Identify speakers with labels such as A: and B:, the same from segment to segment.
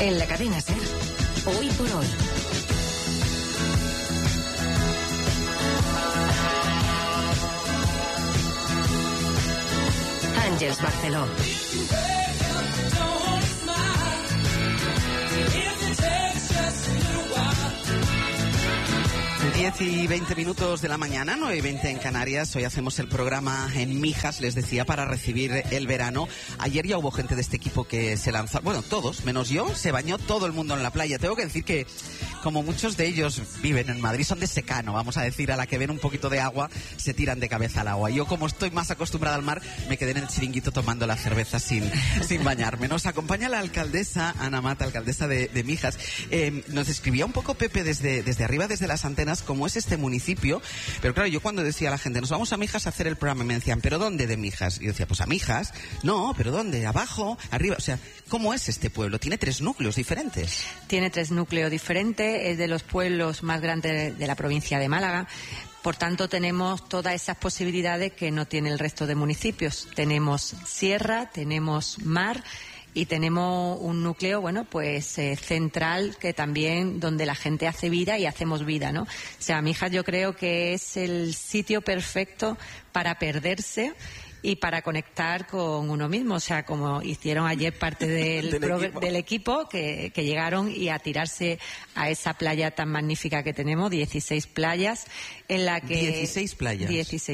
A: En la cadena SER, Hoy por Hoy. Àngels Barceló.
B: 10 y 20 minutos de la mañana, 9 y 20 en Canarias. Hoy hacemos el programa en Mijas, les decía, para recibir el verano. Ayer ya hubo gente de este equipo que se lanzó, bueno, todos, menos yo, se bañó todo el mundo en la playa. Tengo que decir que, como muchos de ellos viven en Madrid, son de secano, vamos a decir, a la que ven un poquito de agua, se tiran de cabeza al agua. Yo, como estoy más acostumbrada al mar, me quedé en el chiringuito tomando la cerveza sin bañarme. Nos acompaña la alcaldesa, Ana Mata, alcaldesa de Mijas. Nos describía un poco Pepe desde arriba, desde las antenas, cómo es este municipio. Pero claro, yo cuando decía a la gente, nos vamos a Mijas a hacer el programa, me decían, ¿pero dónde de Mijas? Y yo decía, pues a Mijas. No, ¿pero dónde? ¿Abajo? ¿Arriba? O sea, ¿cómo es este pueblo? Tiene 3 núcleos diferentes.
C: Tiene 3 núcleos diferentes, es de los pueblos más grandes de la provincia de Málaga. Por tanto, tenemos todas esas posibilidades que no tiene el resto de municipios. Tenemos sierra, tenemos mar y tenemos un núcleo, bueno, pues central, que también donde la gente hace vida y hacemos vida, ¿no? O sea, Mijas yo creo que es el sitio perfecto para perderse y para conectar con uno mismo. O sea, como hicieron ayer parte del equipo que llegaron y a tirarse a esa playa tan magnífica que tenemos, 16 playas, en la que...
B: 16 playas.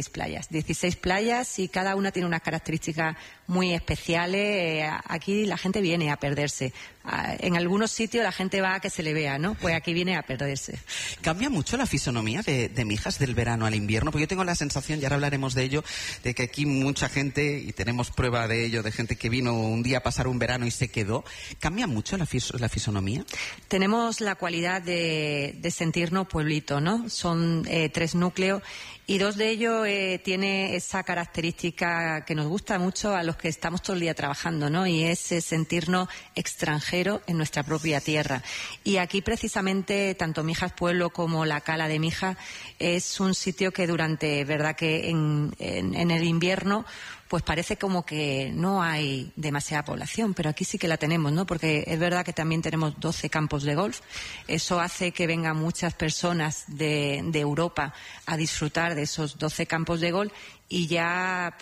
C: 16 playas y cada una tiene unas características muy especiales. Aquí la gente viene a perderse. En algunos sitios la gente va a que se le vea, ¿no? Pues aquí viene a perderse.
B: ¿Cambia mucho la fisonomía de Mijas del verano al invierno? Porque yo tengo la sensación, y ahora hablaremos de ello, de que aquí mucha gente, y tenemos prueba de ello, de gente que vino un día a pasar un verano y se quedó. ¿Cambia mucho la fisonomía?
C: Tenemos la cualidad de sentirnos pueblito, ¿no? Son 3 núcleos y 2 de ellos tiene esa característica que nos gusta mucho a los que estamos todo el día trabajando, ¿no? Y es sentirnos extranjeros en nuestra propia tierra. Y aquí precisamente tanto Mijas Pueblo como la Cala de Mijas es un sitio que durante, verdad que en el invierno pues parece como que no hay demasiada población, pero aquí sí que la tenemos, ¿no? Porque es verdad que también tenemos 12 campos de golf. Eso hace que vengan muchas personas de Europa a disfrutar de esos 12 campos de golf y ya,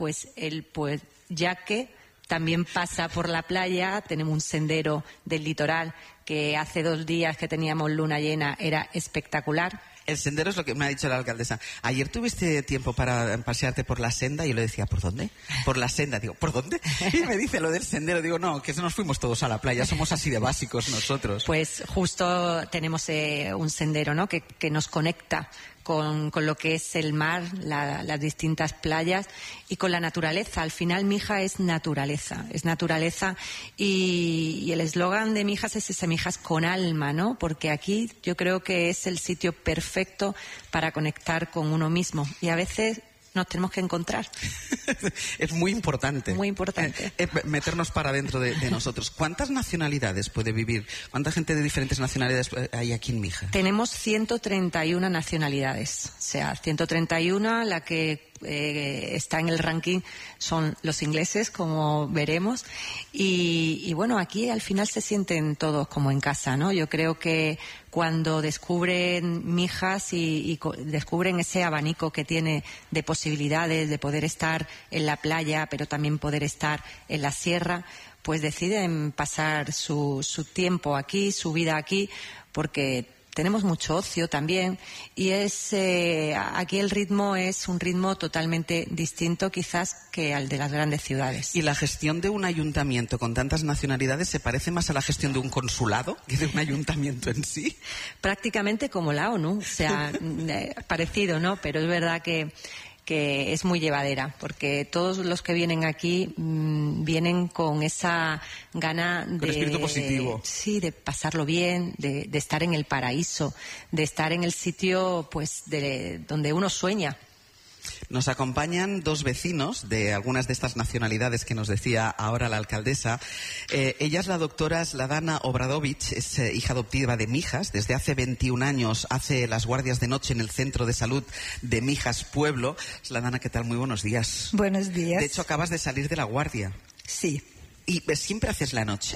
C: ya que también pasa por la playa, tenemos un sendero del litoral que hace 2 días que teníamos luna llena era espectacular.
B: El sendero es lo que me ha dicho la alcaldesa. Ayer tuviste tiempo para pasearte por la senda y yo le decía, ¿por dónde? Por la senda. Digo, ¿por dónde? Y me dice lo del sendero. Digo, no, que nos fuimos todos a la playa. Somos así de básicos nosotros.
C: Pues justo tenemos un sendero, ¿no? Que nos conecta con lo que es el mar, las distintas playas y con la naturaleza. Al final Mijas es naturaleza y el eslogan de Mijas es ese Mijas con alma, ¿no? Porque aquí yo creo que es el sitio perfecto para conectar con uno mismo y a veces nos tenemos que encontrar.
B: Es muy importante.
C: Muy importante.
B: Meternos para dentro de nosotros. ¿Cuántas nacionalidades puede vivir? ¿Cuánta gente de diferentes nacionalidades hay aquí en Mijas?
C: Tenemos 131 nacionalidades. O sea, 131, la que está en el ranking son los ingleses, como veremos. Y bueno, aquí al final se sienten todos como en casa, ¿no? Yo creo que cuando descubren Mijas y descubren ese abanico que tiene de posibilidades de poder estar en la playa, pero también poder estar en la sierra, pues deciden pasar su tiempo aquí, su vida aquí, porque tenemos mucho ocio también y aquí el ritmo es un ritmo totalmente distinto quizás que al de las grandes ciudades.
B: ¿Y la gestión de un ayuntamiento con tantas nacionalidades se parece más a la gestión de un consulado que de un ayuntamiento en sí?
C: Prácticamente como la ONU, o sea, parecido, ¿no? Pero es verdad que es muy llevadera, porque todos los que vienen aquí vienen con esa gana
B: con espíritu positivo.
C: Sí, de pasarlo bien, de estar en el paraíso, de estar en el sitio pues donde uno sueña.
B: Nos acompañan 2 vecinos de algunas de estas nacionalidades que nos decía ahora la alcaldesa. Ella es la doctora Sladana Obradovich, es hija adoptiva de Mijas. Desde hace 21 años hace las guardias de noche en el Centro de Salud de Mijas Pueblo. Sladana, ¿qué tal? Muy buenos días.
D: Buenos días.
B: De hecho, acabas de salir de la guardia.
D: Sí.
B: ¿Y siempre haces la noche?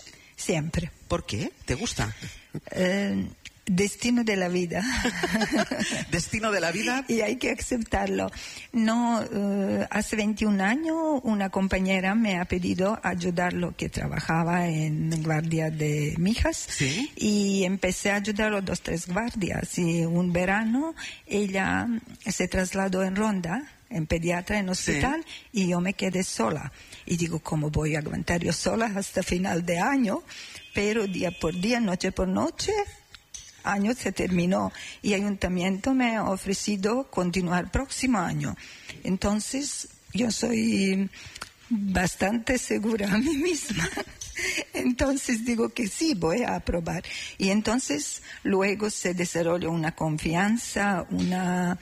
D: siempre.
B: ¿Por qué? ¿Te gusta?
D: Destino de la vida.
B: Destino de la vida.
D: Y hay que aceptarlo. No, hace 21 años una compañera me ha pedido ayudarlo, que trabajaba en guardia de Mijas.
B: ¿Sí?
D: Y empecé a ayudarlo 2-3 guardias. Y un verano ella se trasladó en Ronda, en pediatra, en hospital, y yo me quedé sola. Y digo, ¿cómo voy a aguantar yo sola hasta final de año? Pero día por día, noche por noche, año se terminó y ayuntamiento me ha ofrecido continuar próximo año. Entonces yo soy bastante segura a mí misma. Entonces digo que sí, voy a aprobar. Y entonces luego se desarrolla una confianza, una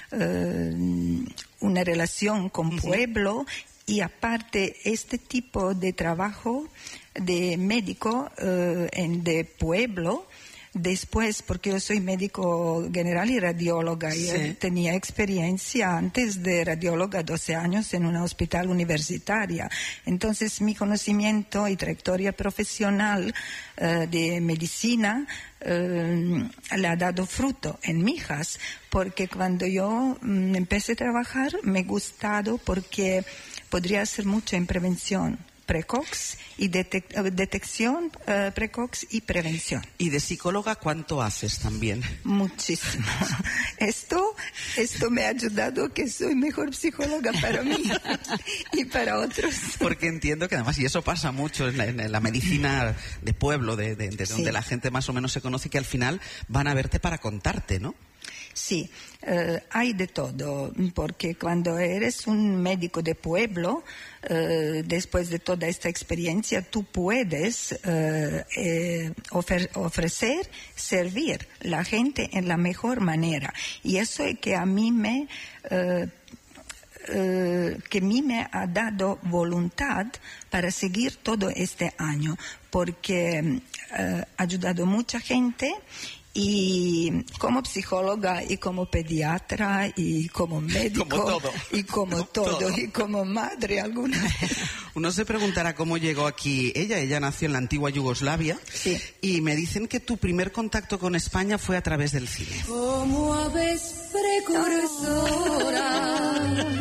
D: relación con pueblo. Y aparte, este tipo de trabajo de médico de pueblo, después, porque yo soy médico general y radióloga, y tenía experiencia antes de radióloga 12 años en una hospital universitaria. Entonces, mi conocimiento y trayectoria profesional de medicina le ha dado fruto en Mijas, porque cuando yo empecé a trabajar me ha gustado porque podría hacer mucho en prevención precoz y detección precoz y prevención.
B: ¿Y de psicóloga cuánto haces también?
D: Muchísimo. Esto me ha ayudado, que soy mejor psicóloga para mí y para otros.
B: Porque entiendo que además, y eso pasa mucho en la medicina de pueblo, de donde la gente más o menos se conoce, que al final van a verte para contarte, ¿no?
D: Sí, hay de todo, porque cuando eres un médico de pueblo, después de toda esta experiencia, tú puedes ofrecer, servir a la gente en la mejor manera. Y eso es que a mí me ha dado voluntad para seguir todo este año, porque ha ayudado a mucha gente. Y como psicóloga y como pediatra y como médico como todo y como madre alguna vez.
B: Uno se preguntará cómo llegó aquí ella nació en la antigua Yugoslavia.
D: Sí.
B: Y me dicen que tu primer contacto con España fue a través del cine.
E: Como aves precursoras.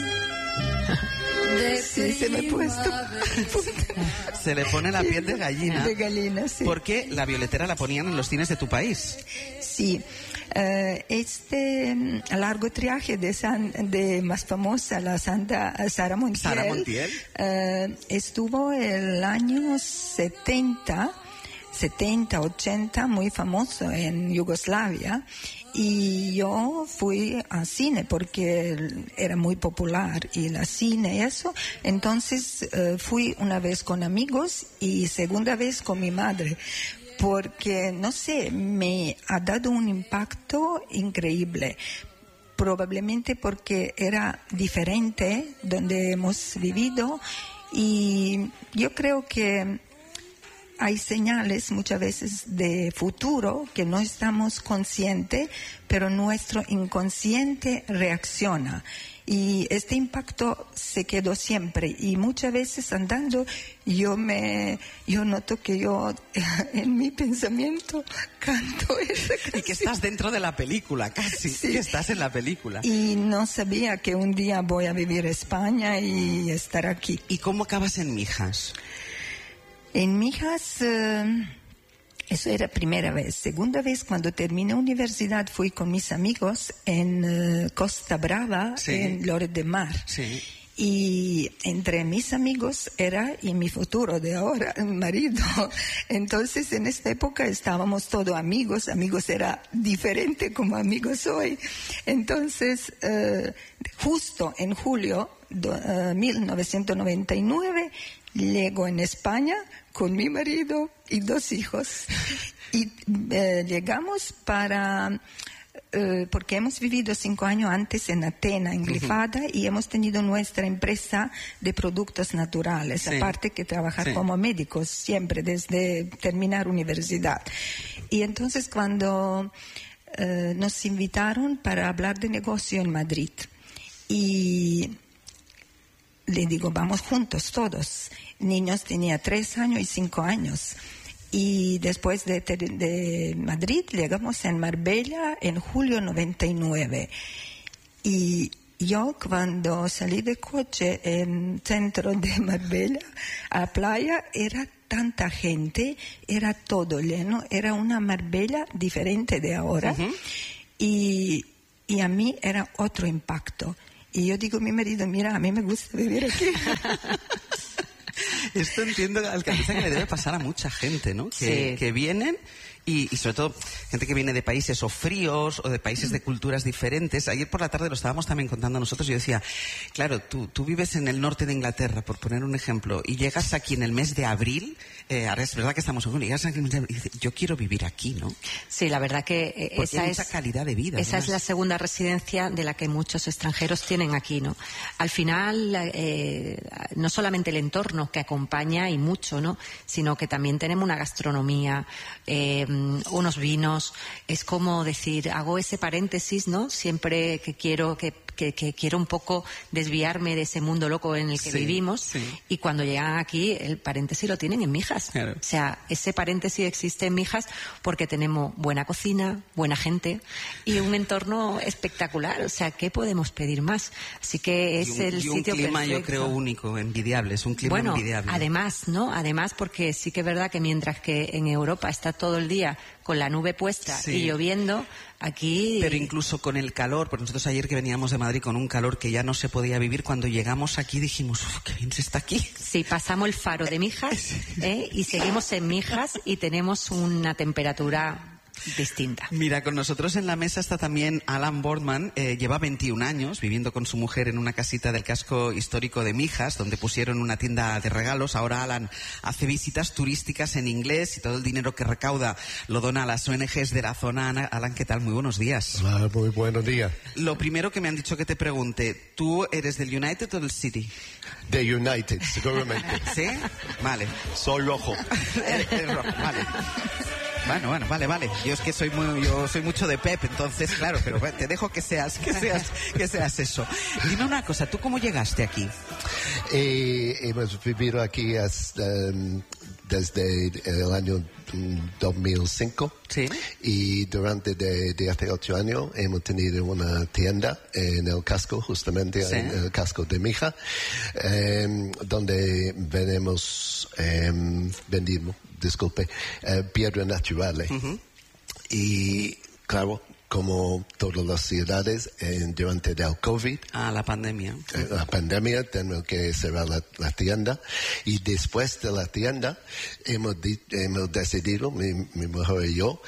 D: Sí, se me ha puesto.
B: Se le pone la piel de gallina.
D: De gallina, sí.
B: Porque La Violetera la ponían en los cines de tu país.
D: Sí. Este largo triaje de más famosa, la Santa Sara Montiel, estuvo el año 70, 80, muy famoso en Yugoslavia. Y yo fui al cine porque era muy popular y la cine y eso. Entonces fui una vez con amigos y segunda vez con mi madre. Porque, no sé, me ha dado un impacto increíble. Probablemente porque era diferente donde hemos vivido. Y yo creo que hay señales muchas veces de futuro que no estamos conscientes, pero nuestro inconsciente reacciona. Y este impacto se quedó siempre. Y muchas veces andando yo noto que yo en mi pensamiento canto esa canción.
B: Y que estás dentro de la película, casi. Sí. Que estás en la película.
D: Y no sabía que un día voy a vivir en España y estar aquí.
B: ¿Y cómo acabas en Mijas?
D: En Mijas, eso era primera vez. Segunda vez, cuando terminé universidad, fui con mis amigos en Costa Brava, en Lloret de Mar. Sí. Y entre mis amigos y mi futuro de ahora, mi marido. Entonces, en esta época estábamos todos amigos. Amigos era diferente como amigos hoy. Entonces, justo en julio de 1999, llego en España con mi marido y 2 hijos. Y llegamos porque hemos vivido 5 años antes en Atenas, en Glifada, y hemos tenido nuestra empresa de productos naturales, aparte que trabajar como médicos siempre desde terminar universidad. Y entonces cuando nos invitaron para hablar de negocio en Madrid, y le digo, vamos juntos todos. Niños tenía 3 años y 5 años. Y después de Madrid llegamos en Marbella en julio 99. Y yo cuando salí de coche en centro de Marbella a playa era tanta gente, era todo lleno, era una Marbella diferente de ahora. Uh-huh. Y a mí era otro impacto. Y yo digo a mi marido, mira, a mí me gusta vivir aquí.
B: Esto entiendo, alcaldesa, que le debe pasar a mucha gente, ¿no? Que vienen y sobre todo gente que viene de países o fríos o de países de culturas diferentes. Ayer por la tarde lo estábamos también contando nosotros. Yo decía, claro, tú vives en el norte de Inglaterra, por poner un ejemplo, y llegas aquí en el mes de abril. Ahora es verdad que estamos en julio, llegas aquí en el mes de abril y dices, yo quiero vivir aquí, ¿no?
C: Sí, la verdad que
B: porque esa es calidad de vida.
C: Esa es la segunda residencia de la que muchos extranjeros tienen aquí, ¿no? Al final, no solamente el entorno que acompaña y mucho, ¿no? Sino que también tenemos una gastronomía, unos vinos. Es como decir, hago ese paréntesis, ¿no? Siempre que quiero que quiero un poco desviarme de ese mundo loco en el que vivimos, y cuando llegan aquí el paréntesis lo tienen en Mijas. Claro. O sea, ese paréntesis existe en Mijas porque tenemos buena cocina, buena gente y un entorno espectacular. O sea, ¿qué podemos pedir más? Así que es el sitio perfecto.
B: Un clima, yo creo, único, envidiable. Es un clima envidiable.
C: Además, ¿no? Además, porque sí que es verdad que mientras que en Europa está todo el día con la nube puesta y lloviendo, aquí...
B: Pero incluso con el calor, porque nosotros ayer que veníamos de Madrid con un calor que ya no se podía vivir, cuando llegamos aquí dijimos, qué bien se está aquí.
C: Sí, pasamos el faro de Mijas y seguimos en Mijas y tenemos una temperatura distinta.
B: Mira, con nosotros en la mesa está también Alan Boardman. Lleva 21 años viviendo con su mujer en una casita del casco histórico de Mijas, donde pusieron una tienda de regalos. Ahora Alan hace visitas turísticas en inglés y todo el dinero que recauda lo dona a las ONGs de la zona. Alan, ¿qué tal? Muy buenos días.
F: Hola, muy buenos días.
B: Lo primero que me han dicho que te pregunte, ¿tú eres del United o del City?
F: De United, seguramente.
B: ¿Sí? Vale.
F: Soy rojo.
B: Rojo, vale. Bueno, vale. Yo soy mucho de Pep, entonces, claro, pero te dejo que seas eso. Dime una cosa, ¿tú cómo llegaste aquí?
F: Hemos vivido aquí desde el año 2005.
B: Sí.
F: Y durante 18 años hemos tenido una tienda en el casco, justamente en el casco de Mijas, donde vendimos piedras naturales. Uh-huh. Y claro, como todas las ciudades, durante el COVID,
B: la pandemia.
F: La pandemia, tenemos que cerrar la tienda. Y después de la tienda, hemos decidido, mi mujer y yo,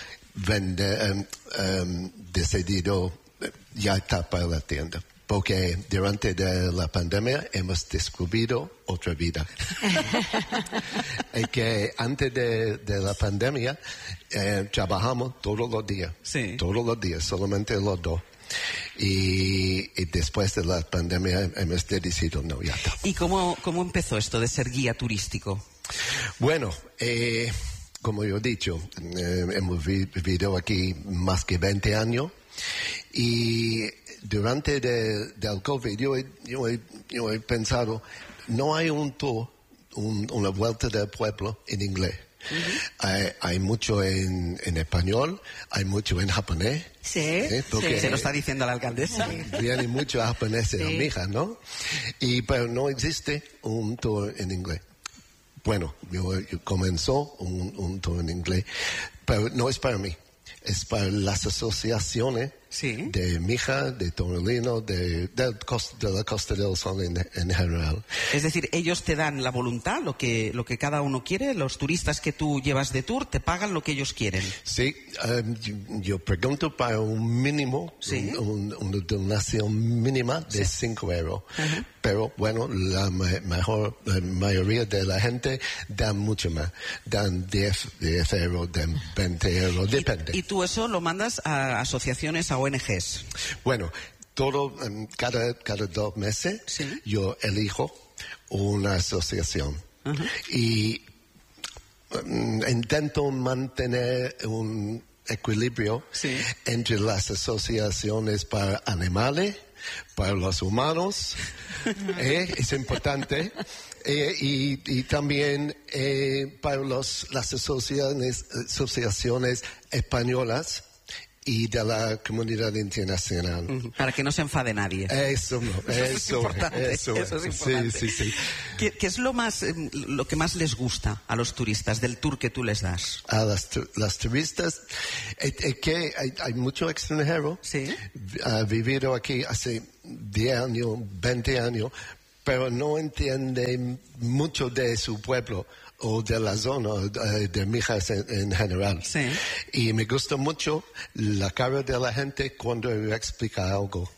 F: decidido ya tapar la tienda. Porque durante la pandemia hemos descubierto otra vida. Es que antes de la pandemia trabajamos todos los días. Sí. Todos los días, solamente los dos. Y después de la pandemia hemos decidido no, ya está.
B: ¿Y cómo empezó esto de ser guía turístico?
F: Bueno, como yo he dicho, hemos vivido aquí más que 20 años. Y durante el COVID yo he pensado, no hay un tour, una vuelta del pueblo en inglés. Uh-huh. Hay mucho en español, hay mucho en japonés.
C: Sí.
B: Se lo está diciendo la alcaldesa.
F: Vienen muchos japoneses en Mijas, ¿no? Pero no existe un tour en inglés. Bueno, yo comenzó un tour en inglés, pero no es para mí. Es para las asociaciones de Mijas, de Torrelino, de la Costa del Sol en general.
B: Es decir, ellos te dan la voluntad, lo que cada uno quiere. Los turistas que tú llevas de tour te pagan lo que ellos quieren.
F: Sí, yo pregunto para un mínimo, una donación mínima de 5 euros. Uh-huh. Pero bueno, la mayoría de la gente dan mucho más. Dan 10 euros, dan 20 euros, depende.
B: ¿Y tú eso lo mandas a asociaciones, a ONGs?
F: Bueno, cada 2 meses yo elijo una asociación. Uh-huh. Y intento mantener un equilibrio entre las asociaciones para animales, para los humanos, es importante, Y también para las asociaciones españolas y de la comunidad internacional.
B: Para que no se enfade nadie.
F: Eso
B: es importante. Eso es importante.
F: Sí.
B: ¿Qué es lo que más les gusta a los turistas del tour que tú les das?
F: A las turistas, que hay mucho extranjero.
B: Sí.
F: Ha vivido aquí hace 10 años, 20 años, pero no entiende mucho de su pueblo o de la zona de Mijas en general.
B: Sí.
F: Y me gusta mucho la cara de la gente cuando explica algo.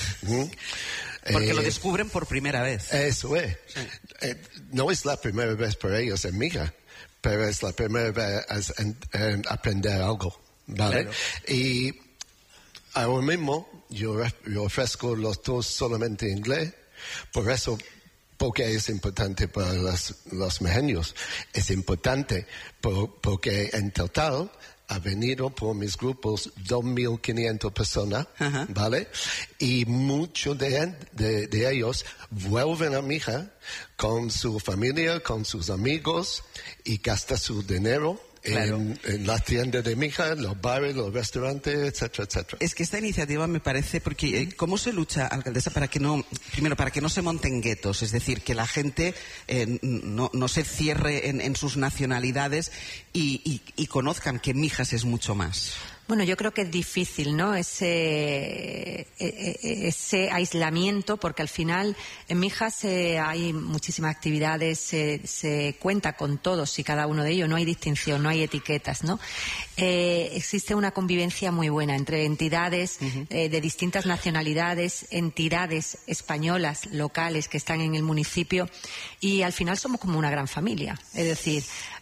B: Porque lo descubren por primera vez.
F: Eso es.
B: Sí.
F: No es la primera vez para ellos en Mijas, pero es la primera vez en aprender algo, ¿vale?
B: Claro.
F: Y ahora mismo yo ofrezco los dos solamente en inglés, por eso. Porque es importante para los mejeños. Es importante porque en total ha venido por mis grupos 2.500 personas, ¿vale? Y muchos de ellos vuelven a Mijas con su familia, con sus amigos y gastan su dinero. Claro. En las tiendas de Mijas, los bares, los restaurantes, etcétera, etcétera.
B: Es que esta iniciativa me parece, porque ¿cómo se lucha, alcaldesa, para que no se monten guetos? Es decir, que la gente no se cierre en sus nacionalidades y conozcan que Mijas es mucho más.
C: Bueno, yo creo que es difícil, ¿no? Ese aislamiento, porque al final en Mijas hay muchísimas actividades, se cuenta con todos y cada uno de ellos, no hay distinción, no hay etiquetas, ¿no? Existe una convivencia muy buena entre entidades de distintas nacionalidades, entidades españolas, locales que están en el municipio y al final somos como una gran familia. Es decir,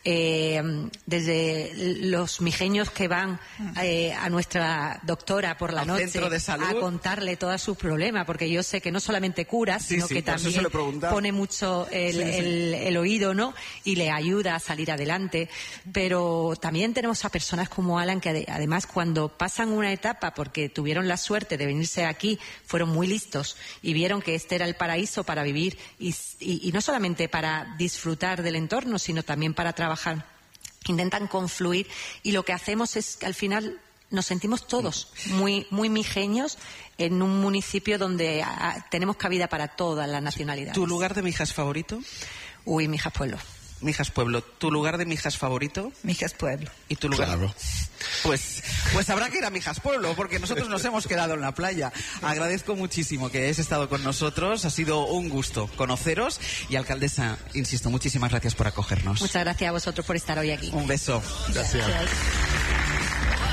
C: desde los mijeños que van a nuestra doctora por la noche a contarle todos sus problemas, porque yo sé que no solamente cura, sino que también pone mucho el oído, ¿no? Y le ayuda a salir adelante. Pero también tenemos a personas como Alan que además cuando pasan una etapa, porque tuvieron la suerte de venirse aquí, fueron muy listos y vieron que este era el paraíso para vivir y no solamente para disfrutar del entorno, sino también para trabajar. Intentan confluir y lo que hacemos es que al final nos sentimos todos muy, muy mijeños en un municipio donde tenemos cabida para todas las nacionalidades.
B: ¿Tu lugar de Mijas favorito?
C: Mijas Pueblo.
B: Mijas Pueblo. ¿Tu lugar de Mijas favorito?
D: Mijas Pueblo.
B: ¿Y tu lugar?
F: Claro.
B: Pues habrá que ir a Mijas Pueblo, porque nosotros nos hemos quedado en la playa. Agradezco muchísimo que hayáis estado con nosotros. Ha sido un gusto conoceros. Y, alcaldesa, insisto, muchísimas gracias por acogernos.
C: Muchas gracias a vosotros por estar hoy aquí.
B: Un beso.
F: Gracias.